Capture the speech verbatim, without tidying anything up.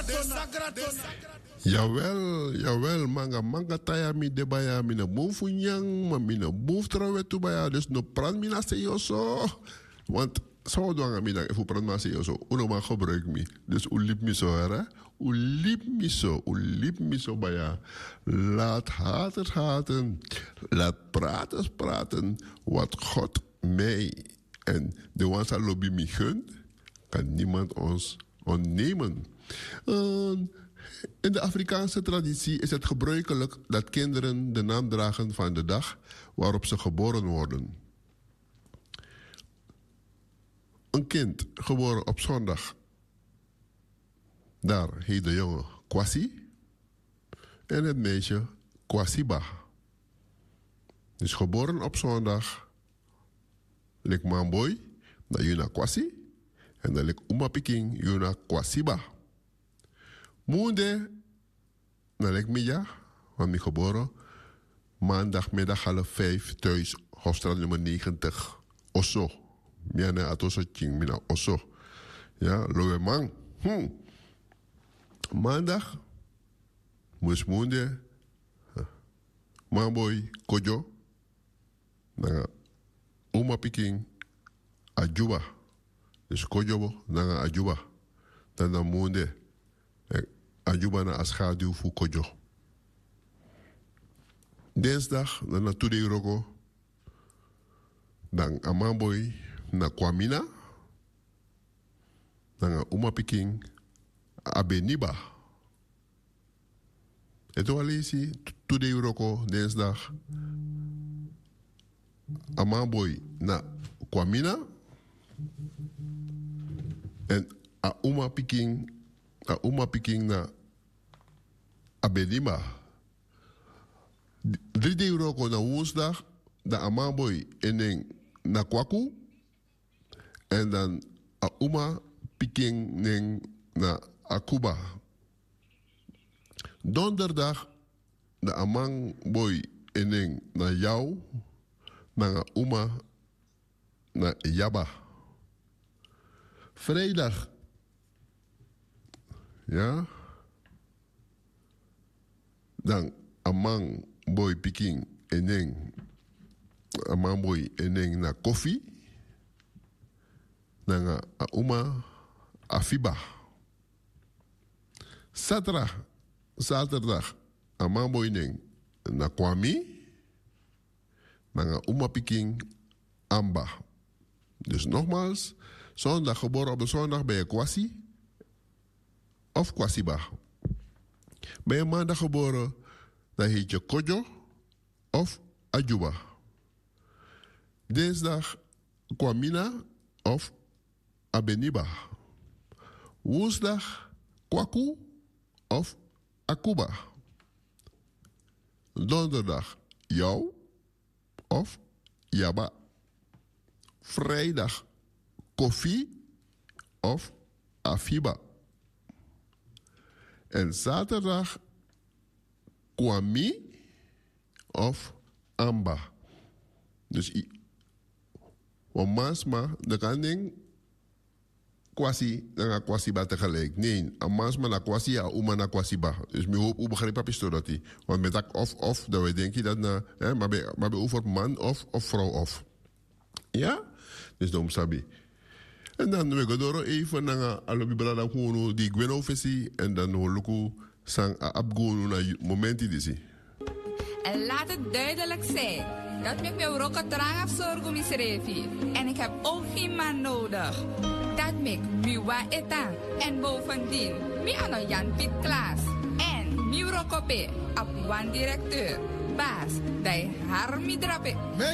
Jawel, jawel, manga manga taya mi debaya mina bofu nyang, ma mina bofu trawetu baya, dus no pran mina seyoso. Want zo doen we dat, even pran ma seyoso, uno ma gebruik mi. Dus u liep mi zo, hè? U liep mi zo, u liep mi zo baya. Laat haters haten, laat praters praten, wat God mij en de wansa lobby mi gunt, kan niemand ons ontnemen. Uh, In de Afrikaanse traditie is het gebruikelijk dat kinderen de naam dragen van de dag waarop ze geboren worden. Een kind geboren op zondag, daar heet de jongen Kwasi en het meisje Kwasiba. Dus geboren op zondag, lik Mamboy, dat Juna Kwasi, en dan lik Uma Piking, Juna Kwasiba. Moende, naar ik Mia, van mijn geboren, maandagmiddag half vijf thuis, Hofstraat nummer negentig, Osso. Mia ne atoso ching, mina Osso. Ja, lowe man. Hm. Maandag, moest moende, Mamboy, Kojo, naar Uma Piking, Ajuba. Dus Kojo, naar Ajuba. Dan dan moende. Ajuba na aschaduw voor Kojo. Dinsdag na na Toede Roko. Dan Amamboy na Kwamina. Dan Uma Piking Abeniba. Eto alisi Toede Roko dinsdag. Amamboy na Kwamina. En a Uma Piking a Uma Piking na Abedima. Drie de euro na woensdag, de Amamboy en na Kwaku. En dan a Uma Piking na Akuba. Donderdag, de Amamboy en na jou, na Uma na Yaba. Vrijdag, ja. Dan amang boy Piking eneng. Amang boy eneng na koffie. Dan a Uma Afiba. Zaterdag. Zaterdag. Amang boy eneng na Kwami. Dan a Uma Piking Amba. Dus nogmaals. Zondag geboren op een zondag ben je Kwasi. Of Kwasiba. Ben je maandag geboren, dan heet je Kojo of Ajuba. Dinsdag Kwamina of Abeniba. Woensdag Kwaku of Akuba. Donderdag jou of Yaba. Vrijdag Koffie of Afiba. En zaterdag Kwami of Amba. Dus op maasma, de kan ding kwasi, dan ga kwasi ba tegelijk. Nee, aan maasma na kwasi, a uma na kwasi ba. Dus mi hoop u begrijpt papjes dat die. Want met dat of of, dan we denken dat na, hè, maar bij maar bij over man of of vrouw of. Ja? Dus dan sabi. En dan we gaan door even naar alobi brada kono die gweno fesi en dan holuku sang abgono na momenti disi. En laat het duidelijk zijn dat ik me roken tranga zorgen misrefi en ik heb ook geen man nodig. Dat ik miwa eta en bovendien mi ano Jan Piet Klaas en mi rokope op wan directeur baas dai harmi drape.